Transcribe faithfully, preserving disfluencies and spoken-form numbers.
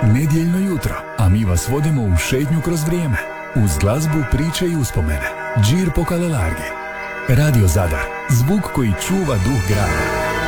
Nedjeljno jutro, a mi vas vodimo u šetnju kroz vrijeme. Uz glazbu, priče i uspomene. Džir po Kalelargi. Radio Zadar, zvuk koji čuva duh grada.